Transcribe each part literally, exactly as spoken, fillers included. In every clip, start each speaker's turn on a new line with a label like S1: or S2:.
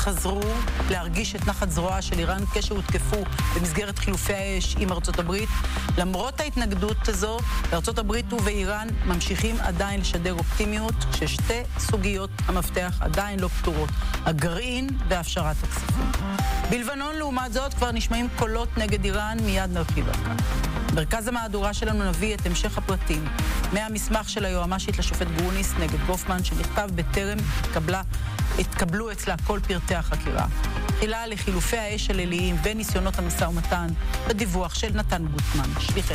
S1: חזרו להרגיש את נחת זרועה של איראן כשהותקפו במסגרת חילופי האש עם ארצות הברית. למרות ההתנגדות הזו, ארצות הברית ואיראן ממשיכים עדיין לשדר אופטימיות ששתי סוגיות המפתח עדיין לא פתורות, הגרעין והפשרת הכספים. בלבנון לעומת זאת כבר נשמעים קולות נגד איראן, מיד נרחיב על כך. מרכז המהדורה שלנו נביא את המשך הפרטים מהמסמך של היועמ"שית לשופט גרוניס נגד גופמן שנכתב בטרם התקבלה התקבלו אצלה כל פרטי החקירה. תחילה לחילופי האש הליליים וניסיונות המשא ומתן בדיווח של נתן גוטמן. שליחנו.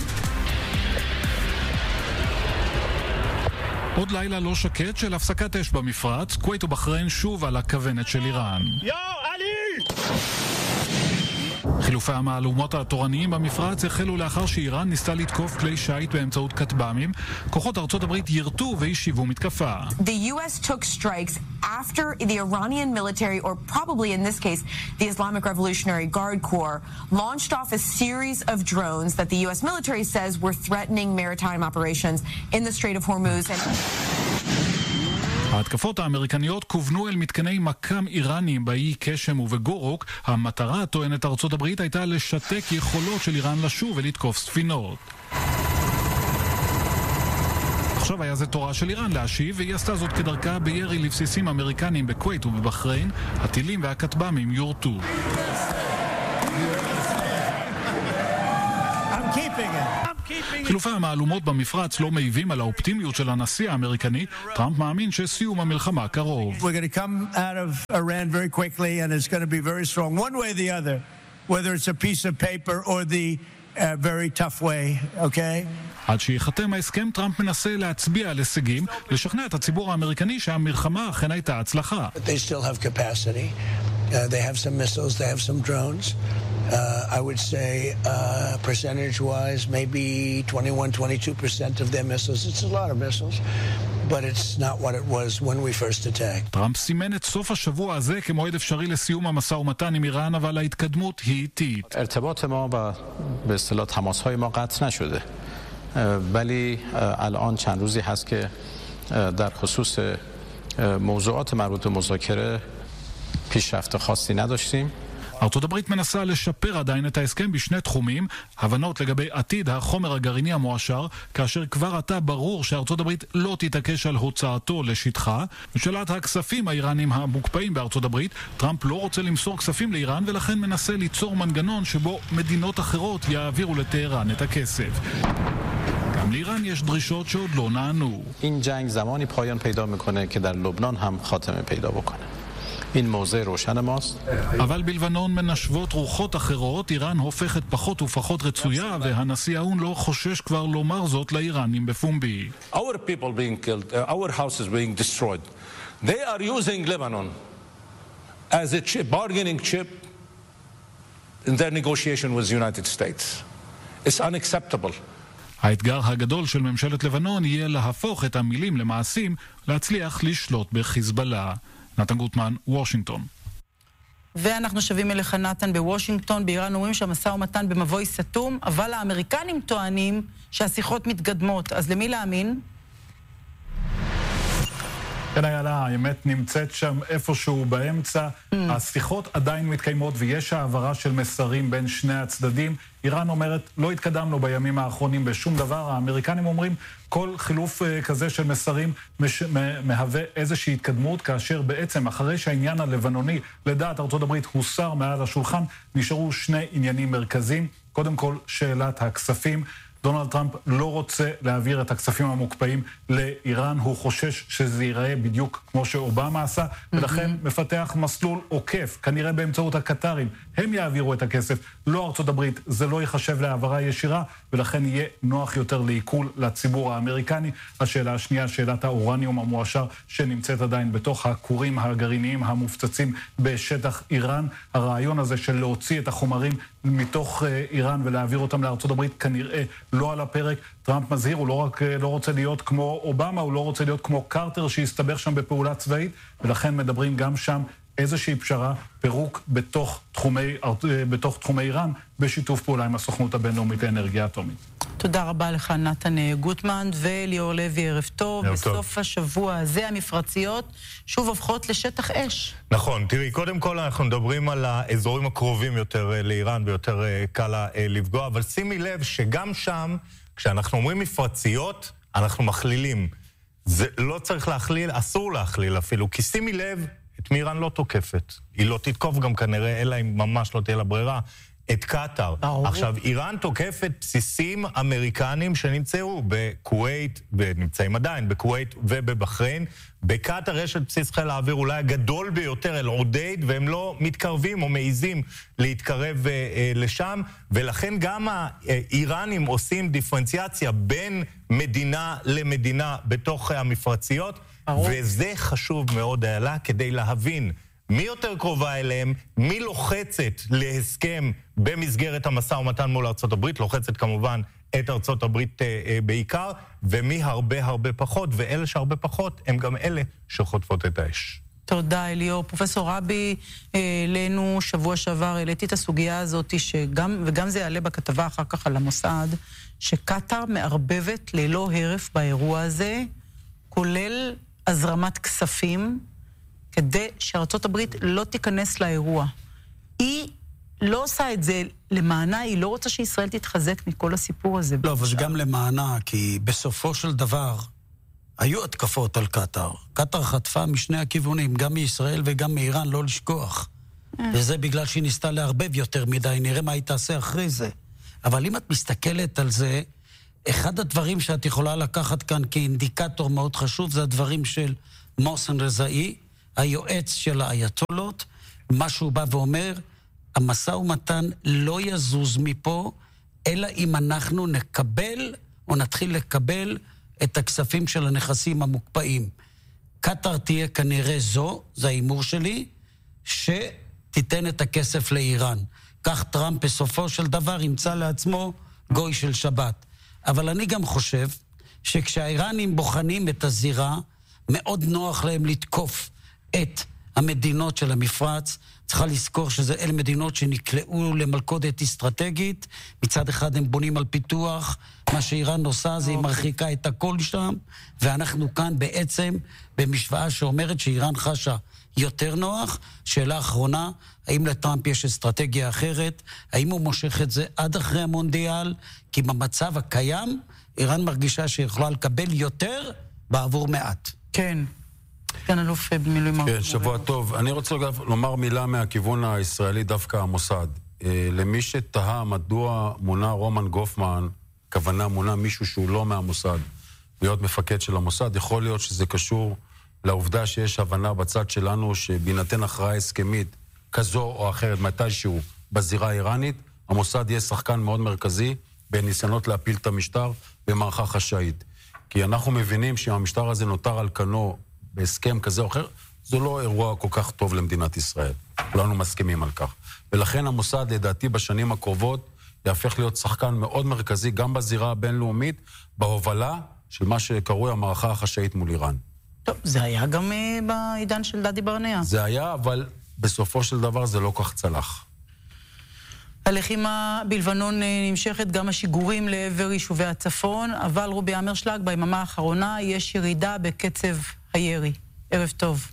S2: עוד לילה לא שקט של הפסקת אש במפרץ, כווית ובחריין שוב על הכוונת של איראן.
S3: יא עלי!
S2: חילופי המהלומות התורניים במפרץ החלו לאחר שאיראן ניסתה לתקוף כלי שיט באמצעות כטב"מים. כוחות ארצות הברית ירתו והשיבו מתקפה.
S4: The U S took strikes after the Iranian military, or probably in this case the Islamic Revolutionary Guard Corps, launched off a series of drones that the U S military says were threatening maritime operations in the Strait of Hormuz. And
S2: ההתקפות האמריקניות כוונו אל מתקני מקם איראנים באי קשם ובגורוק. המטרה, טוענת ארצות הברית, הייתה לשתק יכולות של איראן לשוב ולתקוף ספינות. עכשיו היה זה תורה של איראן להשיב, והיא עשתה זאת כדרכה בירי לבסיסים אמריקנים בכווית ובבחריין. הטילים והכטב"מים יורטו.
S3: I'm keeping it.
S2: חילופי המהלומות במפרץ לא מעיבים על האופטימיות של הנשיא האמריקני. טראמפ מאמין שסיום המלחמה קרוב.
S3: We're going to come out of Iran very quickly and it's going to be very strong one way or the other, whether it's a piece of paper or the uh, very tough way, okay?
S2: עד שיחתם ההסכם, טראמפ מנסה להצביע על הישגים, לשכנע את הציבור האמריקני שהמלחמה אכן הייתה הצלחה.
S5: They still have capacity. Uh, they have some missiles, they have some drones. Uh, I would say uh, percentage-wise, maybe twenty-one, twenty-two percent of their missiles. It's a lot of missiles, but it's not what it was when we first attacked.
S2: טראמפ סימן את סוף השבוע הזה כמועד אפשרי לסיום המשא ומתן עם איראן, אבל ההתקדמות היא איטית.
S6: ارتباط ما با به اصطلاح تماس‌های ما قطع نشده. ولی الان چند روزی هست که در خصوص موضوعات مربوط به مذاکره پیشرفت خاصی نداشتیم.
S2: ארצות הברית מנסה לשפר עדיין את ההסכם בשני תחומים, הבנות לגבי עתיד החומר הגרעיני המועשר, כאשר כבר עתה ברור שארצות הברית לא תתעקש על הוצאתו לשטחה. בשאלת הכספים האיראנים המוקפאים בארצות הברית, טראמפ לא רוצה למסור כספים לאיראן ולכן מנסה ליצור מנגנון שבו מדינות אחרות יעבירו לטהרן את הכסף. גם לאיראן יש דרישות שעוד לא נענו.
S6: این جنگ زمانی پایان پیدا میکنه که در لبنان هم خاتمه پیدا بکنه. این موضع روشن ماست.
S2: אבל בלבנון מנשבות רוחות אחרות, איראן הופכת פחות ופחות רצויה, והנשיא האון לא חושש כבר לומר זאת לאיראנים בפומבי.
S7: Our people being killed, uh, our houses being destroyed. They are using Lebanon as a chip, bargaining chip in their negotiation with the United States. It's unacceptable.
S2: האתגר הגדול של ממשלת לבנון יהיה להפוך את המילים למעשים, להצליח לשלוט בחיזבאללה. נתן גוטמן, וושינגטון.
S1: ואנחנו שווים אליך נתן בוושינגטון. באיראן אומרים שהמשא ומתן במבוי סתום, אבל האמריקנים טוענים שהשיחות מתקדמות. אז למי להאמין?
S2: כן, איילה, האמת נמצאת שם איפשהו באמצע. Mm. השיחות עדיין מתקיימות ויש העברה של מסרים בין שני הצדדים. איראן אומרת, לא התקדמנו בימים האחרונים בשום דבר. האמריקנים אומרים, כל חילוף uh, כזה של מסרים מש, מהווה איזושהי התקדמות, כאשר בעצם אחרי שהעניין הלבנוני, לדעת ארצות הברית, הוסר מעל השולחן, נשארו שני עניינים מרכזיים. קודם כל, שאלת הכספים. דונלד טראמפ לא רוצה להעביר את הכספים המוקפאים לאיראן, הוא חושש שזה ייראה בדיוק כמו שאובמה עשה, ולכן מפתח מסלול עוקף, כנראה באמצעות הקטרים. הם יעבירו את הכסף, לא ארצות הברית, זה לא ייחשב להעברה ישירה, ולכן יהיה נוח יותר לעיכול לציבור האמריקני. השאלה השנייה, שאלת האורניום המועשר, שנמצאת עדיין בתוך הכורים הגרעיניים המופצצים בשטח איראן. הרעיון הזה של להוציא את החומרים מתוך איראן ולהעביר אותם לארצות הברית כנראה לא על הפרק. טראמפ מזהיר, הוא לא רק לא רוצה להיות כמו אובמה, הוא לא רוצה להיות כמו קרטר שהסתבך שם בפעולה צבאית, ולכן מדברים גם שם איזושהי פשרה, פירוק בתוך תחומי, בתוך תחומי איראן, בשיתוף פעולה עם הסוכנות הבינלאומית לאנרגיה אטומית.
S1: תודה רבה לך נתן גוטמן וליאור לוי, ערב טוב. בסוף טוב. השבוע הזה המפרציות שוב הופכות לשטח אש.
S8: נכון, תראי, קודם כל אנחנו מדברים על האזורים הקרובים יותר לאיראן ויותר קל לפגוע, אבל שימי לב שגם שם, כשאנחנו אומרים מפרציות, אנחנו מכלילים. זה לא צריך להכליל, אסור להכליל אפילו, כי שימי לב, את מי איראן לא תוקפת. היא לא תתקוף גם כנראה, אלא אם ממש לא תהיה לה ברירה. את קטר. עכשיו, איראן תוקפת בסיסים אמריקנים שנמצאו בכווית, ונמצאים עדיין, בכווית ובבחריין. בקטר יש את בסיס חיל האוויר אולי הגדול ביותר, אל עודד, והם לא מתקרבים או מעיזים להתקרב אה, לשם, ולכן גם האיראנים עושים דיפרנציאציה בין מדינה למדינה בתוך המפרציות, וזה חשוב מאוד היה כדי להבין מי יותר קרובה אליהם, מי לוחצת להסכם במסגרת המשא ומתן מול ארצות הברית, לוחצת כמובן את ארצות הברית אה, אה, בעיקר, ומי הרבה הרבה פחות, ואלה שהרבה פחות הם גם אלה שחוטפות את האש.
S1: תודה אליאור. פרופסור רבי, אלינו שבוע שעבר העליתי את הסוגיה הזאת, שגם, וגם זה יעלה בכתבה אחר כך על המוסד, שקטר מערבבת ללא הרף באירוע הזה, כולל הזרמת כספים, כדי שארצות הברית לא תיכנס לאירוע. היא לא עושה את זה למענה, היא לא רוצה שישראל תתחזק מכל הסיפור הזה.
S9: לא, אבל גם למענה, כי בסופו של דבר היו התקפות על קטר. קטר חטפה משני הכיוונים, גם מישראל וגם מאיראן, לא לשכוח. וזה בגלל שהיא ניסתה להרבב יותר מדי, נראה מה היא תעשה אחרי זה. אבל אם את מסתכלת על זה, אחד הדברים שאת יכולה לקחת כאן כאינדיקטור מאוד חשוב, זה הדברים של מוסן רזאי, היועץ של האייתולות, מה שהוא בא ואומר, המשא ומתן לא יזוז מפה, אלא אם אנחנו נקבל, או נתחיל לקבל, את הכספים של הנכסים המוקפאים. קטר תהיה כנראה זו, זה האימור שלי, שתיתן את הכסף לאיראן. כך טראמפ בסופו של דבר ימצא לעצמו גוי של שבת. אבל אני גם חושב שכשהאיראנים בוחנים את הזירה, מאוד נוח להם לתקוף את המדינות של המפרץ. צריכה לזכור שזה אלה מדינות שנקלעו למלכודת אסטרטגית. מצד אחד הם בונים על פיתוח, מה שאיראן עושה זה היא מרחיקה את הכל שם, ואנחנו כאן בעצם במשוואה שאומרת שאיראן חשה יותר נוח. שאלה אחרונה, האם לטראמפ יש אסטרטגיה אחרת? האם הוא מושך את זה עד אחרי המונדיאל? כי במצב הקיים איראן מרגישה שיכולה לקבל יותר בעבור מעט.
S1: כן. כן, אלוף במילואים.
S10: כן, שבוע טוב. אני רוצה לומר מילה מהכיוון הישראלי, דווקא המוסד. למי שתהה מדוע מונה רומן גופמן, כוונה מונה מישהו שהוא לא מהמוסד, להיות מפקד של המוסד, יכול להיות שזה קשור לעובדה שיש הבנה בצד שלנו שבינתן הכרעה הסכמית כזו או אחרת מתישהו בזירה האיראנית, המוסד יהיה שחקן מאוד מרכזי בניסיונות להפיל את המשטר במערכה חשאית. כי אנחנו מבינים שאם המשטר הזה נותר על כנו בהסכם כזה או אחר, זה לא אירוע כל כך טוב למדינת ישראל. כולנו מסכימים על כך. ולכן המוסד, לדעתי, בשנים הקרובות, יהפך להיות שחקן מאוד מרכזי, גם בזירה הבינלאומית, בהובלה של מה שקרוי המערכה החשאית מול איראן.
S1: טוב, זה היה גם uh, בעידן של דדי ברנע.
S10: זה היה, אבל בסופו של דבר זה לא כך צלח.
S1: הלחימה בלבנון נמשכת, גם השיגורים לעבר יישובי הצפון, אבל רובי אמרשלג, ביממה האחרונה יש ירידה בקצב הירי. ערב טוב.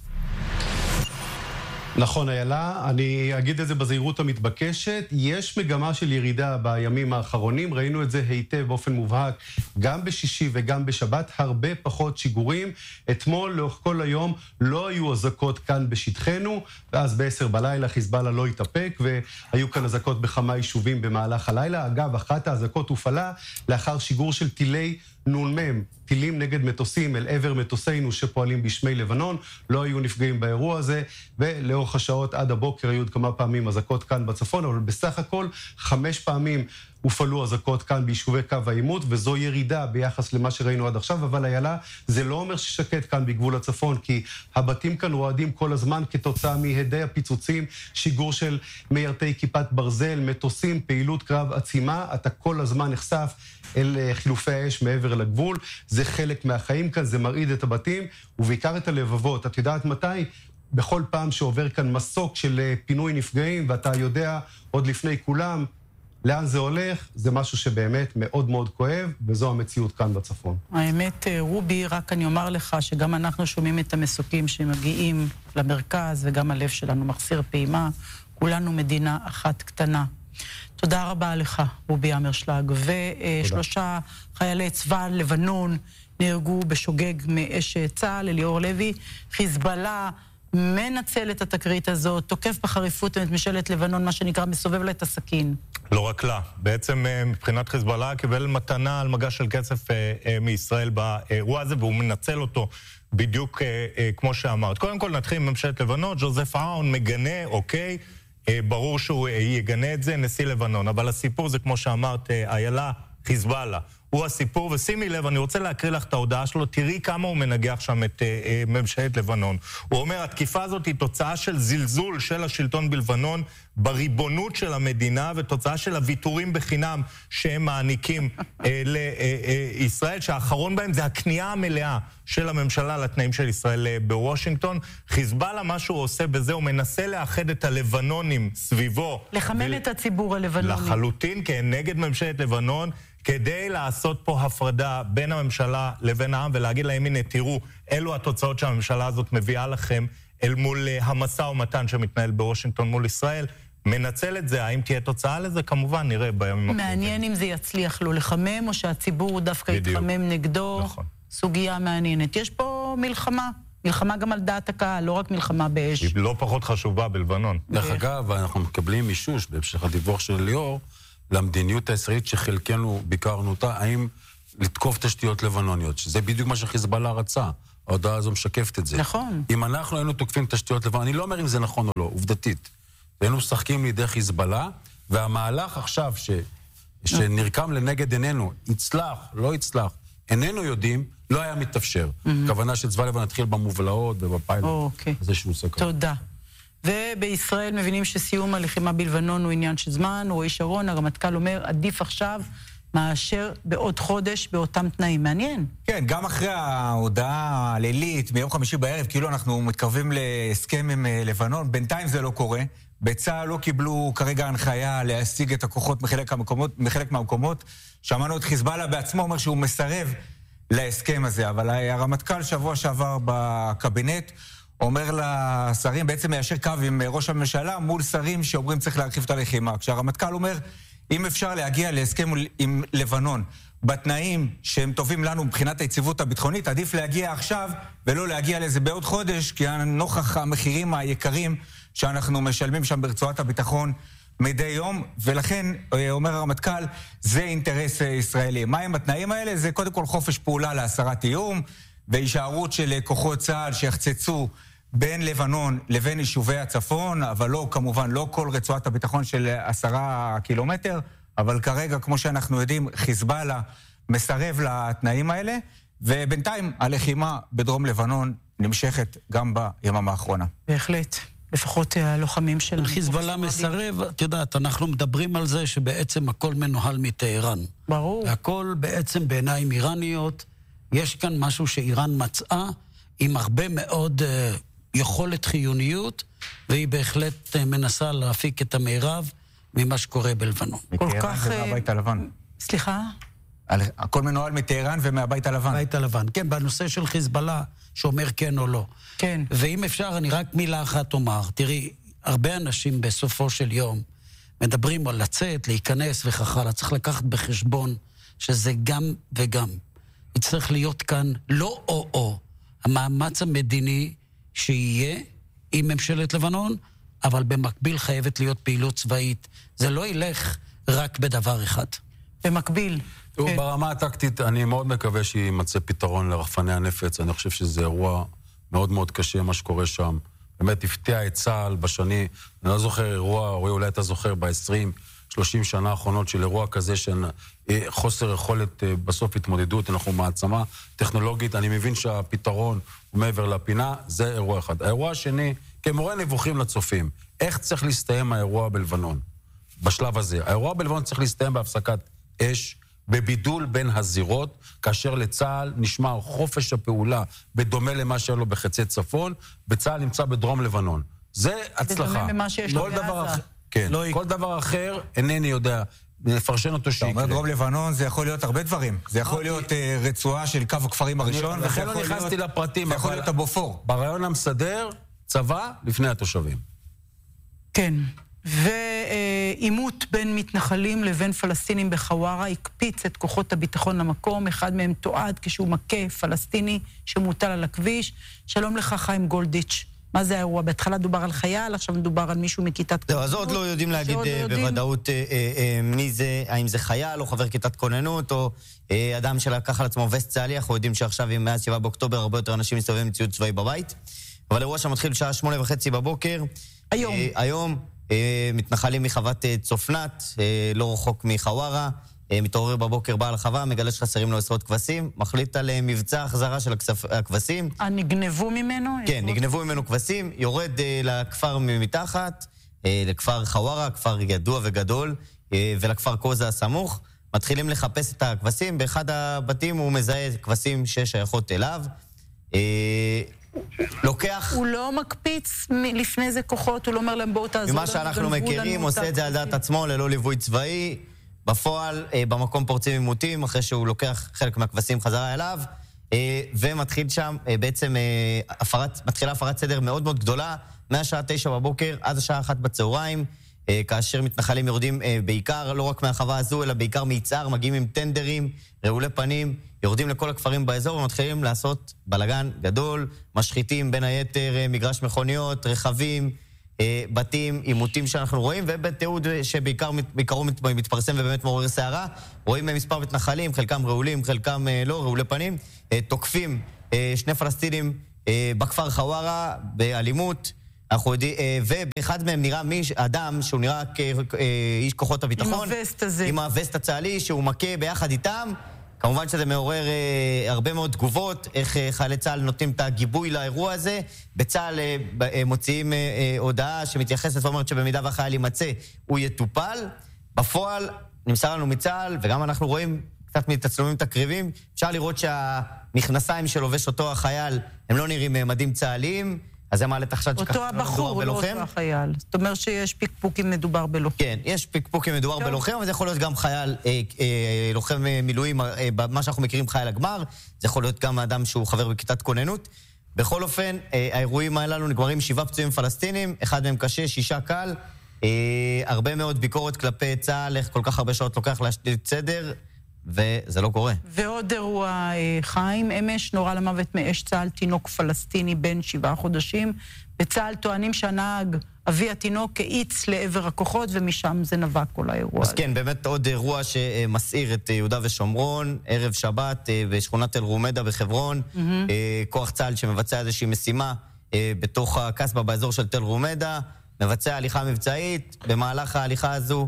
S11: נכון, איילה, אני אגיד את זה בזהירות המתבקשת. יש מגמה של ירידה בימים האחרונים, ראינו את זה היטב באופן מובהק, גם בשישי וגם בשבת, הרבה פחות שיגורים. אתמול, לאורך כל היום, לא היו אזעקות כאן בשטחנו, ואז בעשר בלילה חיזבאללה לא התאפק, והיו כאן אזעקות בכמה יישובים במהלך הלילה. אגב, אחת האזעקות הופעלה לאחר שיגור של טילי נ"מ, טילים נגד מטוסים אל עבר מטוסינו שפועלים בשמי לבנון. לא היו נפגעים באירוע הזה, ולאורך השעות עד הבוקר היו עוד כמה פעמים אזעקות כאן בצפון, אבל בסך הכל חמש פעמים הופעלו אזעקות כאן ביישובי קו העימות, וזו ירידה ביחס למה שראינו עד עכשיו. אבל איילה, זה לא אומר ששקט כאן בגבול הצפון, כי הבתים כאן רועדים כל הזמן כתוצאה מהדי הפיצוצים, שיגור של מיירטי כיפת ברזל, מטוסים, פעילות קרב עצימה. אתה כל הזמן נחשף אל חילופי האש מעבר לגבול. זה חלק מהחיים כאן, זה מרעיד את הבתים, ובעיקר את הלבבות. את יודעת מתי? בכל פעם שעובר כאן מסוק של פינוי נפגעים, ואתה יודע עוד לפני כולם, לאן זה הולך, זה משהו שבאמת מאוד מאוד כואב, וזו המציאות כאן בצפון.
S1: האמת, רובי, רק אני אומר לך שגם אנחנו שומעים את המסוקים שמגיעים למרכז, וגם הלב שלנו מחסיר פעימה, כולנו מדינה אחת קטנה. תודה רבה לך, רובי אמרשלג, ושלושה חיילי צבא לבנון נהרגו בשוגג מאש צה"ל. אליאור לוי, חיזבאללה מנצל את התקרית הזאת, תוקף בחריפות את ממשלת לבנון, מה שנקרא מסובב לה את הסכין.
S8: לא רק לה, בעצם מבחינת חיזבאללה קיבל מתנה על מגש של כסף מישראל באירוע הזה, והוא מנצל אותו בדיוק כמו שאמרת. קודם כל נתחיל עם ממשלת לבנון, ג'וזף אאון מגנה, אוקיי, ברור שהוא יגנה את זה, נשיא לבנון, אבל הסיפור זה כמו שאמרת, איילה, חיזבאללה. הוא הסיפור, ושימי לב, אני רוצה להקריא לך את ההודעה שלו, תראי כמה הוא מנגח שם את אה, אה, ממשלת לבנון. הוא אומר, התקיפה הזאת היא תוצאה של זלזול של השלטון בלבנון, בריבונות של המדינה, ותוצאה של הוויתורים בחינם שהם מעניקים אה, לישראל, שהאחרון בהם זה הכניעה המלאה של הממשלה לתנאים של ישראל אה, בוושינגטון. חיזבאללה, מה שהוא עושה בזה, הוא מנסה לאחד את הלבנונים סביבו.
S1: לחמם ו... את הציבור הלבנוני.
S8: לחלוטין, כן, נגד ממשלת לבנון, כדי לעשות פה הפרדה בין הממשלה לבין העם, ולהגיד להם, הנה, תראו, אלו התוצאות שהממשלה הזאת מביאה לכם, אל מול המשא ומתן שמתנהל בוושינגטון מול ישראל. מנצל את זה, האם תהיה תוצאה לזה? כמובן, נראה בימים הקרובים.
S1: מעניין אם זה יצליח לו לחמם, או שהציבור דווקא יתחמם נגדו.
S8: נכון.
S1: סוגיה מעניינת. יש פה מלחמה. מלחמה גם על דעת הקהל, לא רק מלחמה באש.
S8: היא לא פחות חשובה בלבנון.
S10: דרך אגב, אנחנו מקבלים מישוש, בהמשך הדיווח של ליאור, למדיניות הישראלית שחלקנו ביקרנו אותה, האם לתקוף תשתיות לבנוניות, שזה בדיוק מה שחיזבאללה רצה. ההודעה הזו משקפת את זה.
S1: נכון.
S10: אם אנחנו היינו תוקפים תשתיות לבנוניות, אני לא אומר אם זה נכון או לא, עובדתית. היינו משחקים לידי חיזבאללה, והמהלך עכשיו ש... שנרקם לנגד עינינו, יצלח, לא יצלח, איננו יודעים, לא היה מתאפשר. הכוונה שצבא לבנון התחיל במובלעות ובפיילוט.
S1: אוקיי.
S10: זה שהוא סקר.
S1: תודה. ובישראל מבינים שסיום הלחימה בלבנון הוא עניין של זמן. רועי שרון, הרמטכ"ל אומר, עדיף עכשיו מאשר בעוד חודש באותם תנאים. מעניין.
S12: כן, גם אחרי ההודעה הלילית ביום חמישי בערב, כאילו אנחנו מתקרבים להסכם עם לבנון, בינתיים זה לא קורה. בצה"ל לא קיבלו כרגע הנחיה להשיג את הכוחות מחלק, המקומות, מחלק מהמקומות. שמענו את חיזבאללה בעצמו אומר שהוא מסרב להסכם הזה, אבל הרמטכ"ל שבוע שעבר בקבינט אומר לשרים, בעצם מיישר קו עם ראש הממשלה מול שרים שאומרים צריך להרחיב את הלחימה. כשהרמטכ"ל אומר, אם אפשר להגיע להסכם עם לבנון בתנאים שהם טובים לנו מבחינת היציבות הביטחונית, עדיף להגיע עכשיו ולא להגיע לזה בעוד חודש, כי נוכח המחירים היקרים שאנחנו משלמים שם ברצועת הביטחון מדי יום, ולכן, אומר הרמטכ"ל, זה אינטרס ישראלי. מה הם התנאים האלה? זה קודם כל חופש פעולה להסרת איום, והישארות של כוחות צה"ל שיחצצו בין לבנון לבין יישובי הצפון, אבל לא, כמובן, לא כל רצועת הביטחון של עשרה קילומטר, אבל כרגע, כמו שאנחנו יודעים, חיזבאללה מסרב לתנאים האלה, ובינתיים הלחימה בדרום לבנון נמשכת גם ביממה האחרונה.
S1: בהחלט. לפחות הלוחמים של...
S9: חיזבאללה מסרב, את יודעת, אנחנו מדברים על זה שבעצם הכל מנוהל מטהרן.
S1: ברור.
S9: והכל בעצם בעיניים איראניות. יש כאן משהו שאיראן מצאה עם הרבה מאוד uh, יכולת חיוניות, והיא בהחלט uh, מנסה להפיק את המערב ממה שקורה בלבנון.
S12: כל כך... ומהבית הלבן.
S1: סליחה?
S12: הכל מנוהל מטהרן ומהבית הלבן.
S9: מהבית הלבן, כן, בנושא של חיזבאללה, שאומר כן או לא.
S1: כן.
S9: ואם אפשר, אני רק מילה אחת אומר, תראי, הרבה אנשים בסופו של יום מדברים על לצאת, להיכנס וכך הלאה, צריך לקחת בחשבון שזה גם וגם. יצטרך להיות כאן לא או-או, המאמץ המדיני שיהיה עם ממשלת לבנון, אבל במקביל חייבת להיות פעילות צבאית. זה לא ילך רק בדבר אחד.
S1: במקביל.
S10: תראו, ברמה הטקטית, אני מאוד מקווה שימצא פתרון לרחפני הנפץ. אני חושב שזה אירוע מאוד מאוד קשה, מה שקורה שם. באמת הפתיע את צה"ל בשני, אני לא זוכר אירוע, אולי אתה זוכר ב-עשרים שלושים שנה האחרונות של אירוע כזה, שחוסר יכולת בסוף התמודדות, אנחנו מעצמה טכנולוגית, אני מבין שהפתרון הוא מעבר לפינה, זה אירוע אחד. האירוע השני, כמורה נבוכים לצופים, איך צריך להסתיים האירוע בלבנון? בשלב הזה, האירוע בלבנון צריך להסתיים בהפסקת אש, בבידול בין הזירות, כאשר לצה"ל נשמע חופש הפעולה בדומה למה שהיה לו בחצי צפון, וצה"ל נמצא בדרום לבנון. זה הצלחה.
S1: בדומה למה שיש לו בעזה.
S10: כן, לא כל דבר אחר, אינני יודע. נפרשן אותו שיקרה.
S12: אתה אומר דרום לבנון, זה יכול להיות הרבה דברים. זה יכול להיות רצועה של קו הכפרים הראשון,
S10: לכן לא נכנסתי לפרטים.
S12: זה יכול להיות הבופור.
S10: ברעיון המסדר, צבא לפני התושבים.
S1: כן. ועימות בין מתנחלים לבין פלסטינים בחווארה הקפיץ את כוחות הביטחון למקום. אחד מהם תועד כשהוא מכה פלסטיני שמוטל על הכביש. שלום לך, חיים גולדיץ'. מה זה האירוע? בהתחלה דובר על חייל, עכשיו מדובר על מישהו מכיתת כוננות.
S13: אז עוד לא יודעים להגיד בוודאות מי זה, האם זה חייל או חבר כיתת כוננות, או אדם שלקח על עצמו וסט צה"לי. אנחנו יודעים שעכשיו, מאז שבעה באוקטובר, הרבה יותר אנשים מסתובבים עם ציוד צבאי בבית. אבל האירוע שמתחיל בשעה שמונה וחצי בבוקר.
S1: היום.
S13: היום מתנחלים מחוות צופנת, לא רחוק מחווארה. מתעורר בבוקר בעל החווה, מגלה שחסרים לו עשרות כבשים, מחליט על מבצע החזרה של הכבשים.
S1: נגנבו ממנו?
S13: כן, נגנבו ממנו כבשים, יורד לכפר מתחת, לכפר חווארה, כפר ידוע וגדול, ולכפר קוזה הסמוך. מתחילים לחפש את הכבשים, באחד הבתים הוא מזהה כבשים ששייכות אליו. לוקח...
S1: הוא לא מקפיץ לפני זה כוחות, הוא לא אומר להם בואו תעזור.
S13: ממה שאנחנו מכירים, עושה את זה על דעת עצמו, ללא ליווי צבאי. בפועל, במקום פורצים עימותים, אחרי שהוא לוקח חלק מהכבשים חזרה אליו, ומתחיל שם, בעצם, הפרת, מתחילה הפרת סדר מאוד מאוד גדולה, מהשעה תשע בבוקר עד השעה אחת בצהריים, כאשר מתנחלים יורדים בעיקר, לא רק מהחווה הזו, אלא בעיקר מיצהר, מגיעים עם טנדרים, רעולי פנים, יורדים לכל הכפרים באזור, ומתחילים לעשות בלגן גדול, משחיתים בין היתר מגרש מכוניות, רכבים, בתים, עימותים שאנחנו רואים, ובתיעוד שבעיקרו מתפרסם ובאמת מעורר שערה, רואים מספר מתנחלים, חלקם רעולים, חלקם לא, רעולי פנים, תוקפים שני פלסטינים בכפר חווארה, באלימות, ובאחד מהם נראה אדם שהוא נראה כאיש כוחות הביטחון,
S1: עם הווסט הזה.
S13: עם הווסט הצה"לי, שהוא מכה ביחד איתם. כמובן שזה מעורר אה, הרבה מאוד תגובות, איך אה, חיילי צה"ל נותנים את הגיבוי לאירוע הזה. בצה"ל אה, אה, מוציאים אה, אה, הודעה שמתייחסת ואומרת שבמידה והחייל יימצא, הוא יטופל. בפועל נמסר לנו מצה"ל, וגם אנחנו רואים קצת מתצלומים תקריבים, אפשר לראות שהמכנסיים שלובש אותו החייל, הם לא נראים מדים צה"ליים, אז זה מעלה תחשד שכך
S1: אותו הבחור, לא אותו החייל. זאת אומרת שיש פיקפוקים מדובר בלוחם.
S13: כן, יש פיקפוקים מדובר בלוחם, אבל זה יכול להיות גם חייל, אה, אה, לוחם מילואים, אה, מה שאנחנו מכירים חייל הגמר, זה יכול להיות גם אדם שהוא חבר בכיתת כוננות. בכל אופן, אה, האירועים האלו נגמרים שבעה פצועים פלסטינים, אחד מהם קשה, שישה קל, אה, הרבה מאוד ביקורת כלפי צה"ל, איך כל כך הרבה שעות לוקח להשליט סדר, וזה לא קורה.
S1: ועוד אירוע, חיים, אמש נורא למוות מאש צה"ל תינוק פלסטיני בן שבעה חודשים. בצה"ל טוענים שהנהג אבי התינוק האיץ לעבר הכוחות, ומשם זה נבע כל האירוע.
S13: אז כן, באמת עוד אירוע שמסעיר את יהודה ושומרון, ערב שבת בשכונת תל רומדה בחברון, mm-hmm. כוח צה"ל שמבצע איזושהי משימה בתוך הקסבה באזור של תל רומדה, מבצע הליכה מבצעית, במהלך ההליכה הזו,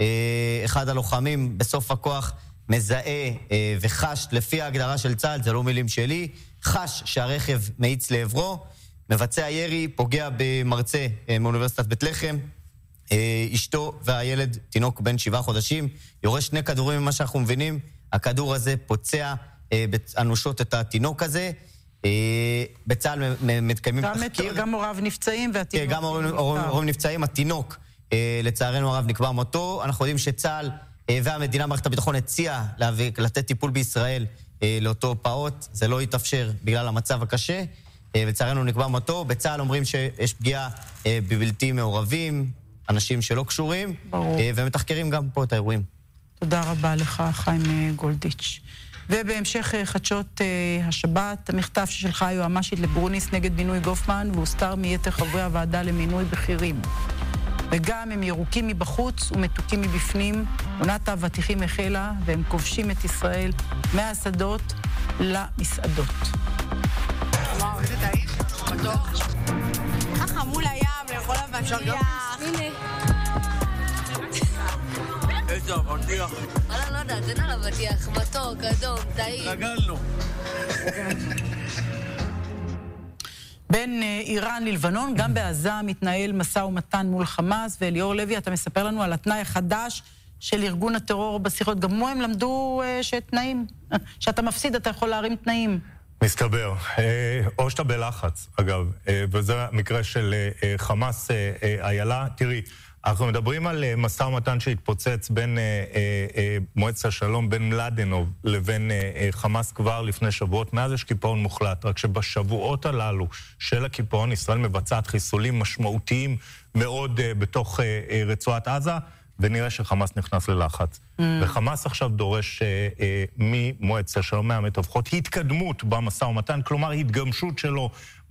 S13: אחד הלוחמים בסוף הכוח מזהה אה, וחש לפי ההגדרה של צה"ל, זה לא מילים שלי, חש שהרכב מאיץ לעברו, מבצע ירי, פוגע במרצה אה, מאוניברסיטת בית לחם, אה, אשתו והילד, תינוק בן שבעה חודשים, יורש שני כדורים ממה שאנחנו מבינים, הכדור הזה פוצע אה, אנושות את התינוק הזה, אה, בצה"ל מתקיימים תחקיר.
S1: גם הוריו נפצעים והתינוק...
S13: כן, גם הוריו נפצעים, התינוק, אה, לצערנו הרב נקבע מותו, אנחנו יודעים שצה"ל והמדינה, מערכת הביטחון, הציעה לתת טיפול בישראל לאותו פעוט. זה לא יתאפשר בגלל המצב הקשה, וצערנו נקבע מותו. בצה"ל אומרים שיש פגיעה בבלתי מעורבים, אנשים שלא קשורים, ברור. ומתחקרים גם פה את האירועים.
S1: תודה רבה לך, חיים גולדיץ'. ובהמשך חדשות השבת, המכתב ששלחה היועמ"שית לגרוניס נגד מינוי גופמן, והוסתר מיתר חברי הוועדה למינוי בכירים. וגם הם ירוקים מבחוץ ומתוקים מבפנים. עונת האבטיחים החלה, והם כובשים את ישראל מהשדות למסעדות.
S14: ככה מול הים, לאכול אבטיח. הנה.
S15: איזה אבטיח.
S14: וואלה, לא יודעת, אין על אבטיח, מתוק, אדום, טעים.
S15: רגלנו.
S1: בין איראן ללבנון, גם בעזה מתנהל משא ומתן מול חמאס, ואליאור לוי, אתה מספר לנו על התנאי החדש של ארגון הטרור בשיחות. גם הוא הם למדו שתנאים, שאתה מפסיד, אתה יכול להרים תנאים.
S8: מסתבר, או שאתה בלחץ, אגב, וזה המקרה של חמאס איילה. תראי, אנחנו מדברים על משא ומתן שהתפוצץ בין אה, אה, אה, מועצת השלום, בין מלדנוב לבין אה, אה, חמאס כבר לפני שבועות. מאז יש קיפאון מוחלט, רק שבשבועות הללו של הקיפאון ישראל מבצעת חיסולים משמעותיים מאוד אה, בתוך אה, אה, רצועת עזה, ונראה שחמאס נכנס ללחץ. Mm. וחמאס עכשיו דורש אה, אה, ממועצת השלום מהמתווכות התקדמות במשא ומתן, כלומר התגמשות שלו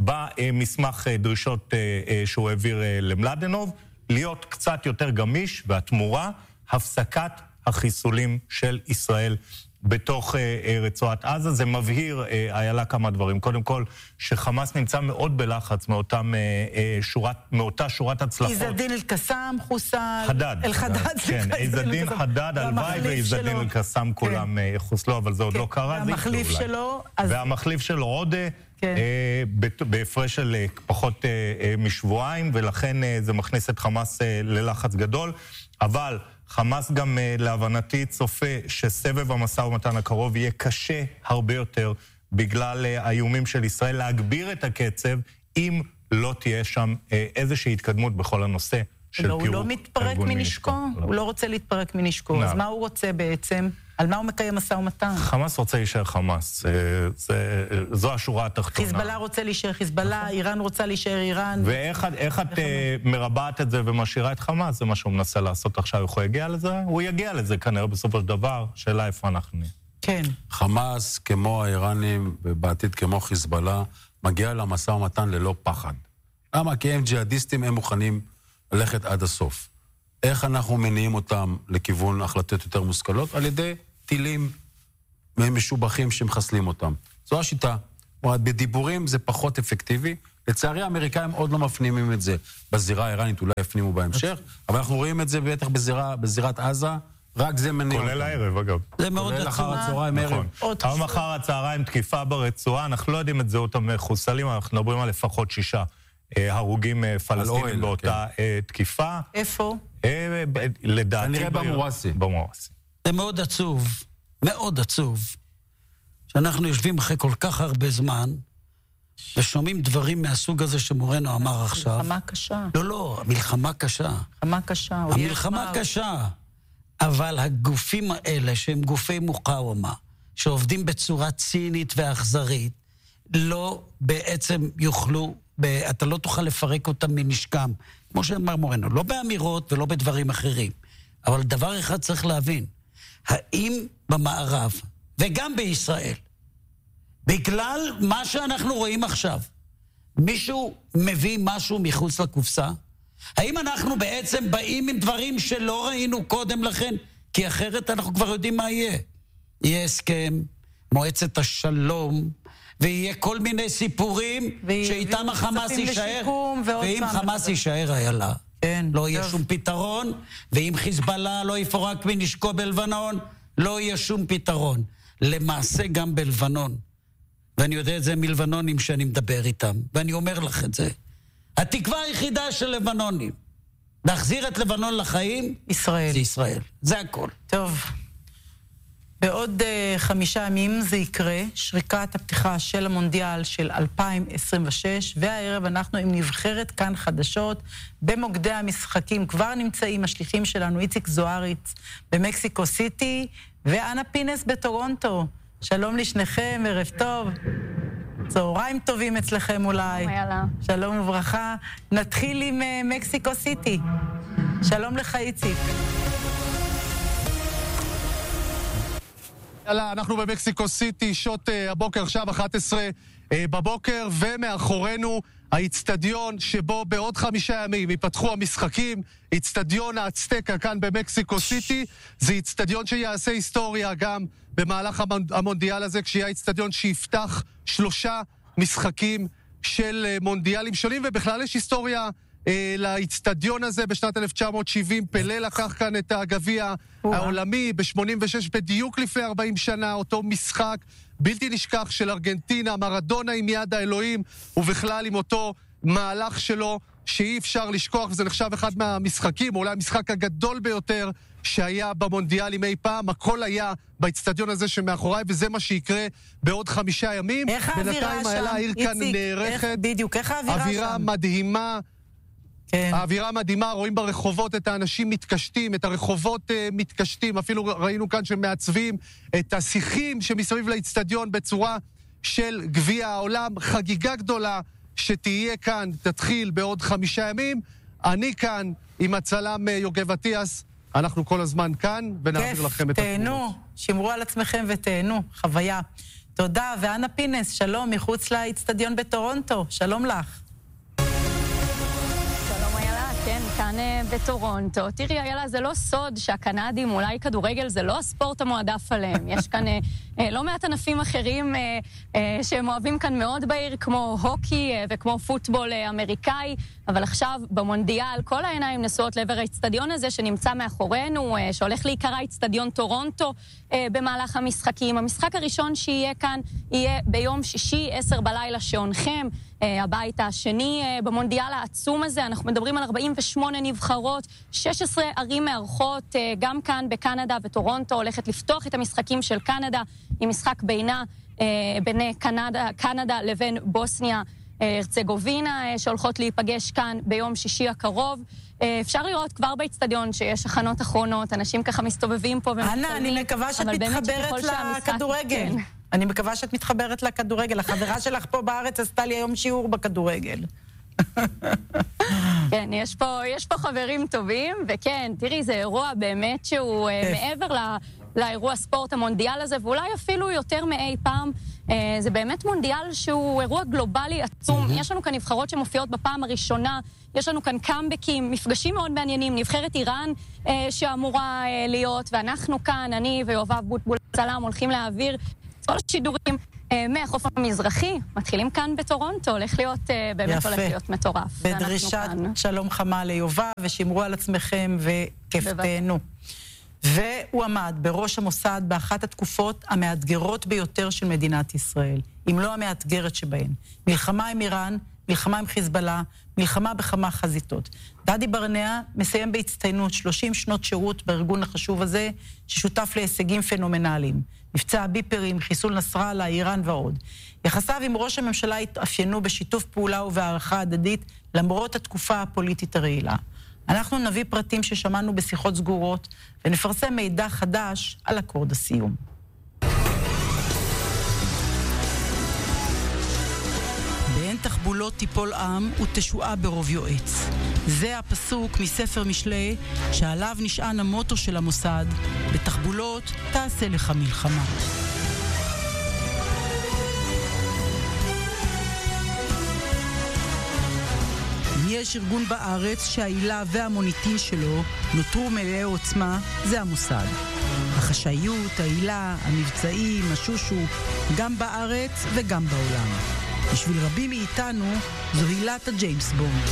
S8: במסמך אה, דרישות אה, אה, שהוא העביר אה, למלדנוב, להיות קצת יותר גמיש, והתמורה, הפסקת החיסולים של ישראל בתוך אה, אה, רצועת עזה. זה מבהיר, אה, איילה, כמה דברים. קודם כל, שחמאס נמצא מאוד בלחץ מאותם, אה, אה, שורת, מאותה שורת הצלחות.
S1: איזדין אל-קסאם, חוסל...
S8: חדד.
S1: אל-חדד.
S8: כן, איזדין חדד, הלוואי ואיזדין אל-קסאם כולם כן. חוסלו, אבל זה עוד כן. לא קרה.
S1: והמחליף שלו... אז...
S8: והמחליף שלו עוד... כן. אה, בהפרש של אה, פחות אה, אה, משבועיים, ולכן אה, זה מכניס את חמאס אה, ללחץ גדול. אבל חמאס גם אה, להבנתי צופה שסבב המשא ומתן הקרוב יהיה קשה הרבה יותר, בגלל אה, האיומים של ישראל להגביר את הקצב, אם לא תהיה שם אה, איזושהי התקדמות בכל הנושא של פירוק.
S1: הוא לא מתפרק מנשקו? הוא לא רוצה להתפרק מנשקו. אז מה הוא רוצה בעצם? על מה הוא מקיים משא ומתן?
S8: חמאס רוצה להישאר חמאס. זה, זו השורה התחתונה.
S1: חיזבאללה רוצה להישאר חיזבאללה, איראן רוצה להישאר איראן.
S8: ואיך את מרבעת את זה ומשאירה את חמאס? זה מה שהוא מנסה לעשות עכשיו. איך הוא יגיע לזה? הוא יגיע לזה כנראה בסופו של דבר. שאלה איפה אנחנו נהיה.
S1: כן.
S10: חמאס, כמו האיראנים, ובעתיד כמו חיזבאללה, מגיע למשא ומתן ללא פחד. למה? כי הם ג'יהאדיסטים, הם מוכנים ללכת עד הסוף. איך אנחנו מניעים אותם לכיוון החלטות יותר מושכלות? על ידי טילים משובחים שמחסלים אותם. זו השיטה. בדיבורים זה פחות אפקטיבי. לצערי האמריקאים עוד לא מפנימים את זה. בזירה האיראנית אולי יפנימו בהמשך, אבל אנחנו רואים את זה בטח בזירה, בזירת עזה, רק זה מניע אותם.
S8: כולל הערב, אגב.
S9: זה מאוד
S10: כולל אחר הצהריים,
S8: נכון. היום אחר הצהריים תקיפה ברצועה, אנחנו לא יודעים את זה אותם מחוסלים, אנחנו מדברים על לפחות שישה הרוגים פלסטינים באותה תקיפה.
S1: איפה?
S8: לדעתי...
S10: כנראה במואסי.
S8: במואסי.
S9: זה מאוד עצוב, מאוד עצוב, שאנחנו יושבים אחרי כל כך הרבה זמן, ושומעים דברים מהסוג הזה שמורנו אמר עכשיו.
S1: מלחמה קשה.
S9: לא, לא, המלחמה קשה.
S1: מלחמה קשה.
S9: המלחמה קשה. אבל הגופים האלה, שהם גופי מוקאוומה, שעובדים בצורה צינית ואכזרית, לא בעצם יוכלו, אתה לא תוכל לפרק אותם מנשקם, כמו שאמר מורנו, לא באמירות ולא בדברים אחרים. אבל דבר אחד צריך להבין, האם במערב, וגם בישראל, בגלל מה שאנחנו רואים עכשיו, מישהו מביא משהו מחוץ לקופסה? האם אנחנו בעצם באים עם דברים שלא ראינו קודם לכן? כי אחרת אנחנו כבר יודעים מה יהיה. יהיה הסכם, מועצת השלום, ויהיה כל מיני סיפורים שאיתם החמאס יישאר, ואם חמאס יישאר איילה, כן, לא יהיה שום פתרון, ואם חיזבאללה לא יפורק מנשקו בלבנון, לא יהיה שום פתרון. למעשה גם בלבנון, ואני יודע את זה מלבנונים שאני מדבר איתם, ואני אומר לך את זה, התקווה היחידה של לבנונים, להחזיר את לבנון לחיים,
S1: ישראל.
S9: זה ישראל. זה הכל.
S1: טוב. בעוד uh, חמישה ימים זה יקרה, שריקת הפתיחה של המונדיאל של אלפיים עשרים ושש, והערב אנחנו עם נבחרת כאן חדשות, במוקדי המשחקים כבר נמצאים השליחים שלנו, איציק זואריץ במקסיקו סיטי, ואנה פינס בטורונטו. שלום לשניכם, ערב טוב. צהריים טובים אצלכם אולי. שלום וברכה. נתחיל עם uh, מקסיקו סיטי. שלום לך איציק.
S16: יאללה, אנחנו במקסיקו סיטי, שעות uh, הבוקר, עכשיו אחת עשרה uh, בבוקר, ומאחורינו האצטדיון שבו בעוד חמישה ימים ייפתחו המשחקים, אצטדיון האצטקה כאן במקסיקו סיטי. זה אצטדיון שיעשה היסטוריה גם במהלך המונדיאל הזה, כשיהיה אצטדיון שיפתח שלושה משחקים של uh, מונדיאלים שונים, ובכלל יש היסטוריה uh, לאצטדיון הזה. בשנת אלף תשע מאות שבעים פלה לקח כאן את הגביע העולמי, ב-שמונים ושש בדיוק לפני ארבעים שנה, אותו משחק בלתי נשכח של ארגנטינה, מרדונה עם יד האלוהים, ובכלל עם אותו מהלך שלו שאי אפשר לשכוח, וזה נחשב אחד מהמשחקים, אולי המשחק הגדול ביותר שהיה במונדיאלים אי פעם. הכל היה באצטדיון הזה שמאחוריי, וזה מה שיקרה בעוד חמישה ימים.
S1: איך האווירה שם?
S16: בינתיים העיר כאן נערכת.
S1: בדיוק, איך האווירה שם?
S16: אווירה מדהימה.
S1: כן.
S16: האווירה מדהימה, רואים ברחובות את האנשים מתקשטים, את הרחובות uh, מתקשטים, אפילו ראינו כאן שמעצבים את השיחים שמסביב לאצטדיון בצורה של גביע העולם, חגיגה גדולה שתהיה כאן, תתחיל בעוד חמישה ימים. אני כאן עם הצלם יוגב אטיאס, אנחנו כל הזמן כאן ונעביר לכם את התמונות.
S1: תהנו, שמרו על עצמכם ותהנו, חוויה. תודה, ואנה פינס, שלום, מחוץ לאצטדיון בטורונטו, שלום לך.
S17: כן, כאן בטורונטו. תראי, איילה, זה לא סוד שהקנדים, אולי כדורגל, זה לא הספורט המועדף עליהם. יש כאן אה, לא מעט ענפים אחרים אה, אה, שהם אוהבים כאן מאוד בעיר, כמו הוקי אה, וכמו פוטבול אה, אמריקאי, אבל עכשיו במונדיאל כל העיניים נשואות לעבר האצטדיון הזה שנמצא מאחורינו, אה, שהולך להיקרא אצטדיון טורונטו אה, במהלך המשחקים. המשחק הראשון שיהיה כאן יהיה ביום שישי, עשר בלילה שעונכם, אה, הבית השני אה, במונדיאל העצום הזה. אנחנו מדברים על ארבעים ושמונה נבחרות, שש עשרה ערים מארחות, אה, גם כאן בקנדה, וטורונטו הולכת לפתוח את המשחקים של קנדה, עם משחק בינה, אה, בין קנדה, קנדה לבין בוסניה הרצגובינה, אה, שהולכות להיפגש כאן ביום שישי הקרוב. אה, אפשר לראות כבר באצטדיון שיש הכנות אחרונות, אנשים ככה מסתובבים פה ומצטלמים.
S1: אנה, אני מקווה שאת מתחברת לכדורגל. אני מקווה שאת מתחברת לכדורגל. החברה שלך פה בארץ עשתה לי היום שיעור בכדורגל.
S17: כן, יש פה, יש פה חברים טובים, וכן, תראי, זה אירוע באמת שהוא אה, מעבר ל... לאירוע ספורט המונדיאל הזה, ואולי אפילו יותר מאי פעם. זה באמת מונדיאל שהוא אירוע גלובלי עצום. יש לנו כאן נבחרות שמופיעות בפעם הראשונה, יש לנו כאן קאמבקים, מפגשים מאוד מעניינים, נבחרת איראן שאמורה להיות, ואנחנו כאן, אני ויובב בוטבול צלם, הולכים להעביר את כל השידורים מהחוף המזרחי, מתחילים כאן בטורונטו, הולך להיות, באמת הולך להיות מטורף.
S1: בדרישת שלום חמה ליובב, ושמרו על עצמכם וכיף תהנו. והוא עמד בראש המוסד באחת התקופות המאתגרות ביותר של מדינת ישראל, אם לא המאתגרת שבהן. מלחמה עם איראן, מלחמה עם חיזבאללה, מלחמה בכמה חזיתות. דדי ברנע מסיים בהצטיינות שלושים שנות שירות בארגון החשוב הזה, ששותף להישגים פנומנליים. מבצע הביפרים, חיסול נסראללה, איראן ועוד. יחסיו עם ראש הממשלה התאפיינו בשיתוף פעולה ובהערכה הדדית, למרות התקופה הפוליטית הרעילה. אנחנו נביא פרטים ששמענו בשיחות סגורות, ונפרסם מידע חדש על אקורד הסיום. באין תחבולות תיפול עם ותשועה ברוב יועץ. זה הפסוק מספר משלי שעליו נשען המוטו של המוסד, בתחבולות תעשה לך מלחמה. יש ארגון בארץ שהעילה והמוניטין שלו נותרו מלאי עוצמה, זה המוסד. החשאיות, העילה, המבצעים, השושו, גם בארץ וגם בעולם. בשביל רבים מאיתנו זו עילת הג'יימס בונד.